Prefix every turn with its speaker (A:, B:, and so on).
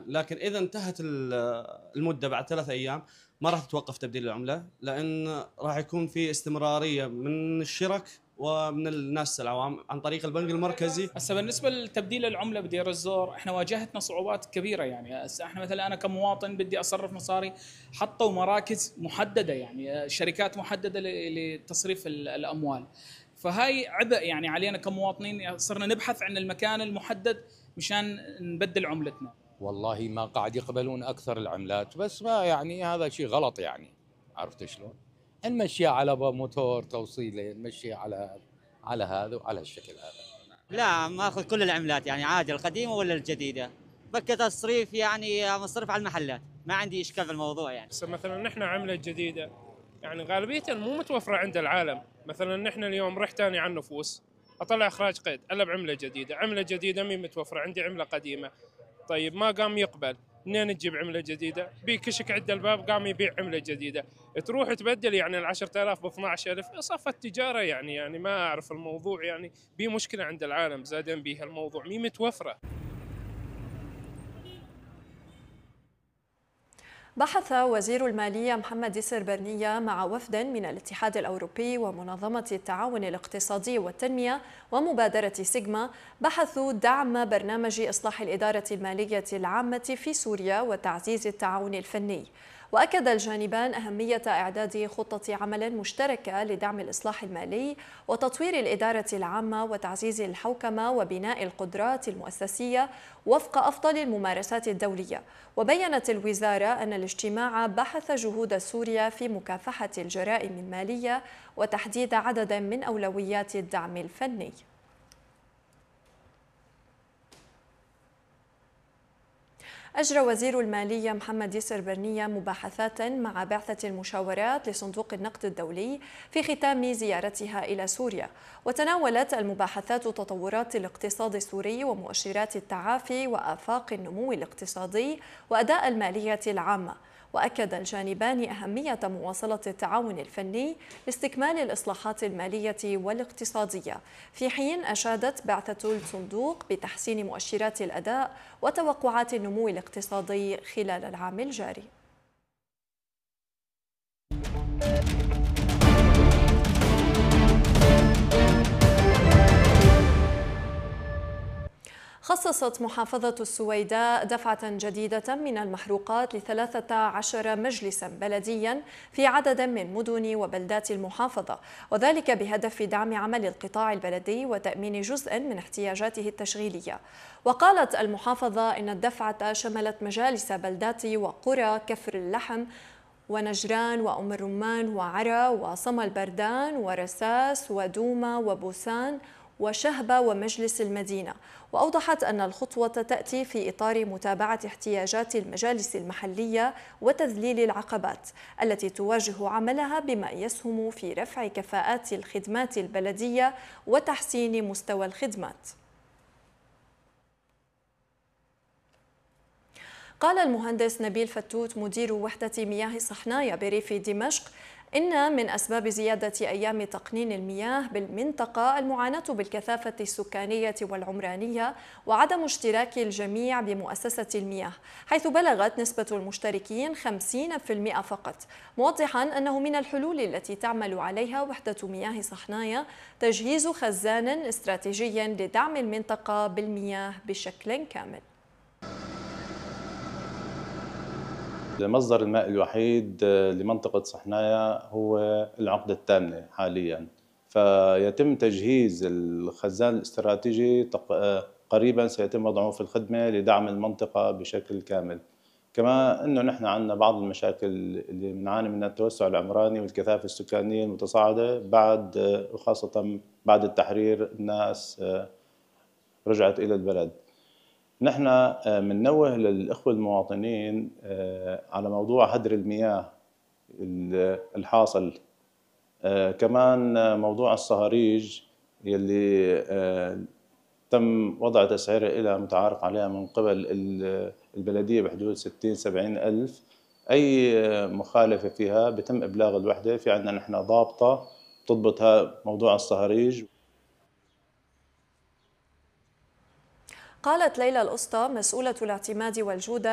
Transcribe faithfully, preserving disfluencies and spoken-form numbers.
A: يعني، لكن اذا انتهت المده بعد ثلاث ايام ما راح تتوقف تبديل العمله، لان راح يكون في استمراريه من الشرك ومن الناس العوام عن طريق البنك المركزي.
B: هسه بالنسبه لتبديل العمله بدير الزور احنا واجهتنا صعوبات كبيره، يعني هسه احنا مثلا انا كمواطن بدي اصرف مصاري، حطوا مراكز محدده يعني شركات محدده لتصريف الاموال، فهاي عبء يعني علينا كمواطنين، صرنا نبحث عن المكان المحدد مشان نبدل عملتنا.
C: والله ما قاعد يقبلون اكثر العملات، بس ما يعني هذا شيء غلط يعني، عرفت شلون؟ نمشيها على موتور توصيله، نمشيها على على هذا وعلى الشكل هذا.
D: لا ماخذ كل العملات يعني عادي، القديمه ولا الجديده، بكة تصريف يعني مصرف على المحلات، ما عندي اشكال في الموضوع يعني.
E: مثلا نحن عمله جديده يعني غالبيه مو متوفره عند العالم، مثلا نحن اليوم رحت اني على النفوس اطلع اخراج قيد الا بعمله جديده، عمله جديده مين متوفره عندي؟ عمله قديمه. طيب ما قام يقبل، منين تجيب عمله جديده؟ بيكشك عند الباب قام يبيع عمله جديده، تروح تبدل يعني ال عشرة آلاف ب اثناشر ألف، صفت تجاره يعني يعني ما اعرف الموضوع يعني بيه مشكله عند العالم زادين بيه الموضوع مين متوفره.
F: بحث وزير المالية محمد يسر برنية مع وفد من الاتحاد الأوروبي ومنظمة التعاون الاقتصادي والتنمية ومبادرة سيغما، بحثوا دعم برنامج إصلاح الإدارة المالية العامة في سوريا وتعزيز التعاون الفني. وأكد الجانبان أهمية إعداد خطة عمل مشتركة لدعم الإصلاح المالي وتطوير الإدارة العامة وتعزيز الحوكمة وبناء القدرات المؤسسية وفق أفضل الممارسات الدولية. وبيّنت الوزارة أن الاجتماع بحث جهود سوريا في مكافحة الجرائم المالية وتحديد عدد من أولويات الدعم الفني. أجرى وزير المالية محمد يسر برنية مباحثات مع بعثة المشاورات لصندوق النقد الدولي في ختام زيارتها إلى سوريا، وتناولت المباحثات تطورات الاقتصاد السوري ومؤشرات التعافي وآفاق النمو الاقتصادي وأداء المالية العامة. وأكد الجانبان أهمية مواصلة التعاون الفني لاستكمال الإصلاحات المالية والاقتصادية، في حين أشادت بعثة الصندوق بتحسين مؤشرات الأداء وتوقعات النمو الاقتصادي خلال العام الجاري. خصصت محافظة السويداء دفعة جديدة من المحروقات لثلاثة عشر مجلسا بلديا في عدد من مدن وبلدات المحافظة، وذلك بهدف دعم عمل القطاع البلدي وتأمين جزء من احتياجاته التشغيلية. وقالت المحافظة إن الدفعة شملت مجالس بلدات وقرى كفر اللحم ونجران وأم الرمان وعرى وصمى البردان ورساس ودومة وبوسان وشهبة ومجلس المدينة. وأوضحت أن الخطوة تأتي في إطار متابعة احتياجات المجالس المحلية وتذليل العقبات التي تواجه عملها، بما يسهم في رفع كفاءات الخدمات البلدية وتحسين مستوى الخدمات. قال المهندس نبيل فتوت مدير وحدة مياه صحنايا بريف دمشق إن من أسباب زيادة أيام تقنين المياه بالمنطقة المعاناة بالكثافة السكانية والعمرانية وعدم اشتراك الجميع بمؤسسة المياه، حيث بلغت نسبة المشتركين خمسين بالمئة فقط، موضحا أنه من الحلول التي تعمل عليها وحدة مياه صحنايا تجهيز خزان استراتيجي لدعم المنطقة بالمياه بشكل كامل.
G: مصدر الماء الوحيد لمنطقة صحنايا هو العقدة الثامنة حاليا، فيتم تجهيز الخزان الاستراتيجي قريبا سيتم وضعه في الخدمة لدعم المنطقة بشكل كامل. كما أنه نحن عندنا بعض المشاكل اللي بنعاني منها، التوسع العمراني والكثافة السكانية المتصاعدة بعد وخاصة بعد التحرير الناس رجعت إلى البلد. نحن بننوه للإخوة المواطنين على موضوع هدر المياه الحاصل، كمان موضوع الصهاريج يلي تم وضع تسعيرها إلى متعارف عليها من قبل البلدية بحدود ستين سبعين ألف، أي مخالفة فيها بتم إبلاغ الوحدة، في عندنا نحن ضابطة تضبط موضوع الصهاريج.
F: قالت ليلى الأسطى مسؤولة الاعتماد والجودة